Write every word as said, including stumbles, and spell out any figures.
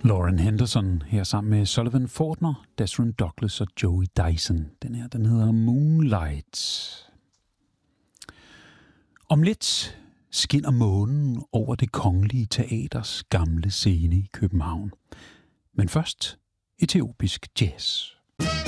Lauren Henderson her sammen med Sullivan Fortner, Desron Douglas og Joey Dyson. Den her, den hedder Moonlight. Om lidt skinner månen over Det Kongelige Teaters gamle scene i København. Men først etiopisk jazz.